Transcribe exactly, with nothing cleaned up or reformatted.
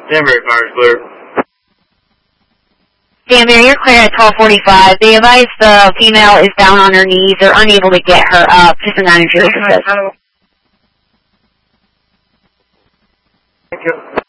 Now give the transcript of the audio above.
Danbury Fire is clear. Danbury, you're clear at twelve forty-five. They advise the female is down on her knees. They're unable to get her up. Just a nine injury. Thank you.